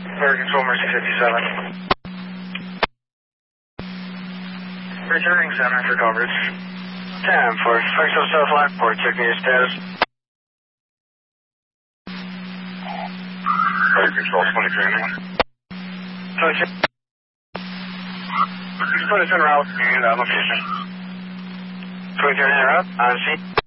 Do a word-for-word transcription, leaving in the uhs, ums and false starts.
Fire Control Mercy fifty-seven. Returning center for coverage. ten for Fire Control South Lockport, checking your status. Fire Control twenty-three now. twenty-three. Put us en route and uh, location. twenty-three en route, on scene.